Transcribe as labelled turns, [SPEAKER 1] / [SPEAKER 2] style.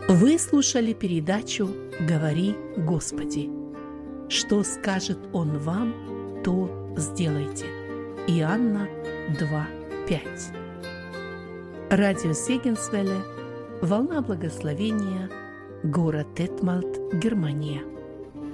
[SPEAKER 1] Вы слушали передачу «Говори, Господи». Что скажет Он вам, то сделайте. Иоанна 2:5. Радио Сегенсвелле, Волна Благословения, город Детмальд, Германия.